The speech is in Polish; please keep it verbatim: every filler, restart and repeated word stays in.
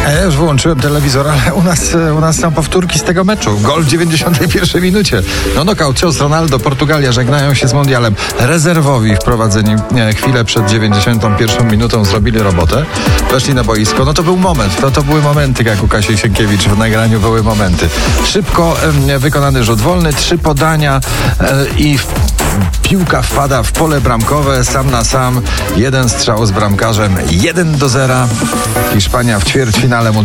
Ja już wyłączyłem telewizor, ale u nas, u nas są powtórki z tego meczu. Gol w dziewięćdziesiątej pierwszej minucie. No knockout, cios Ronaldo, Portugalia żegnają się z mundialem. Rezerwowi wprowadzeni nie, chwilę przed dziewięćdziesiątą pierwszą minutą zrobili robotę. Weszli na boisko. No to był moment. To, to były momenty, jak u Kasi Sienkiewicz w nagraniu były momenty. Szybko e, wykonany rzut wolny, trzy podania e, i w, piłka wpada w pole bramkowe, sam na sam. Jeden strzał z bramkarzem, jeden do zera. Hiszpania w ćwierćfinale